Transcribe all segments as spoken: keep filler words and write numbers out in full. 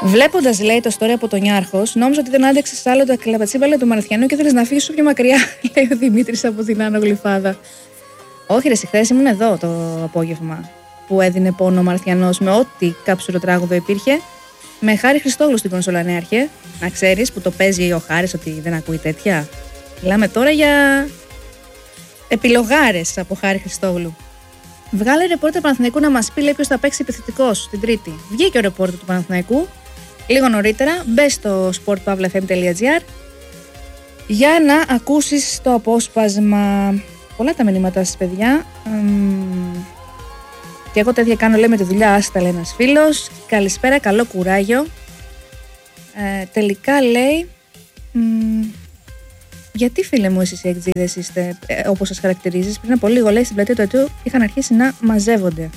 Βλέποντας, λέει, το story από τον Ιάρχος, νόμιζα ότι δεν άντεξες άλλο τα κλαπατσίπαλα του Μαραθιανού και θέλεις να φύγεις πιο μακριά, λέει ο Δημήτρης από την Άνω Γλυφάδα. Όχι, ρε, χθες ήμουν εδώ το απόγευμα που έδινε πόνο ο Μαραθιανός με ό,τι κάψουρο-τράγουδο υπήρχε. Με Χάρη Χριστόγλου στην κονσόλα, νέαρχε. Να ξέρεις που το παίζει ο Χάρης ότι δεν ακούει τέτοια. Μιλάμε τώρα για επιλογάρες από Χάρη Χριστόγλου. Βγάλε ρεπόρτερ του Παναθηναϊκού να μας πει, λέει, ποιος θα παίξει επιθετικός την Τρίτη. Βγήκε ο ρεπόρτερ του Παναθηναϊκού λίγο νωρίτερα. Μπες στο σπορτ παύλα εφ εμ τελεία τζι άρ για να ακούσεις το απόσπασμα. Πολλά τα μηνύματα σας, παιδιά. Μ, και εγώ τέτοια κάνω, λέει, με τη δουλειά, άστα, λέει ένας φίλος. Καλησπέρα, καλό κουράγιο. Ε, τελικά, λέει, μ, γιατί, φίλε μου, εσείς οι εκτζίδες είστε ε, όπως σας χαρακτηρίζεις? Πριν από λίγο, λέει, στην πλατεία του Αιτού είχαν αρχίσει να μαζεύονται.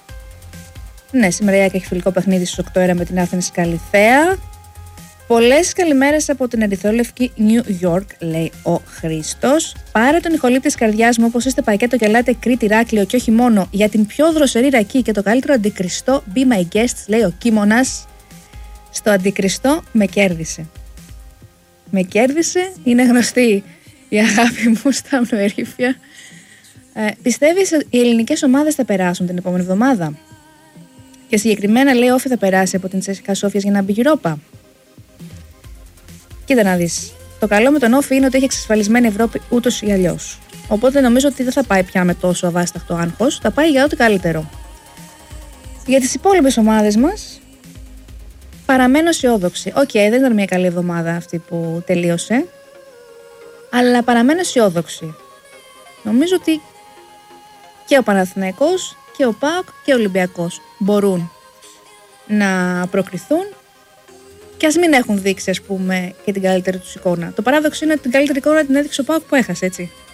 Ναι, σήμερα η ΑΕΚ έχει φιλικό παιχνίδι στις οκτώ η ώρα με την Άθενας Καλιθέα. Πολλές καλημέρες από την ερυθρόλευκη New York, λέει ο Χρήστος. Πάρε τον ηχολήπτη της καρδιάς μου, όπως είστε πακέτο και ελάτε Κρήτη, Ηράκλειο και όχι μόνο, για την πιο δροσερή ρακή και το καλύτερο αντικριστό. Be my guest, λέει ο Κίμωνας. Στο αντικριστό με κέρδισε. Με κέρδισε, είναι γνωστή η αγάπη μου στα αμνοερήφια. Ε, πιστεύεις ότι οι ελληνικές ομάδες θα περάσουν την επόμενη εβδομάδα? Και συγκεκριμένα, λέει, Όφη θα περάσει από την Τσέσικα Σόφιας για να μπει Europa. Κοίτα να δεις. Το καλό με τον Όφη είναι ότι έχει εξασφαλισμένη Ευρώπη ούτως ή αλλιώς. Οπότε νομίζω ότι δεν θα πάει πια με τόσο αβάσταχτο άγχος, θα πάει για ό,τι καλύτερο. Για τις υπόλοιπες ομάδες μας, παραμένω αισιόδοξη. Οκ, okay, δεν ήταν μια καλή εβδομάδα αυτή που τελείωσε, αλλά παραμένω αισιόδοξη. Νομίζω ότι και ο Παναθηναϊκός και ο ΠΑΟΚ και ο Ολυμπιακός μπορούν να προκριθούν και ας μην έχουν δείξει, ας πούμε, και την καλύτερη τους εικόνα. Το παράδοξο είναι ότι την καλύτερη εικόνα την έδειξε ο ΠΑΟΚ που έχασε, έτσι.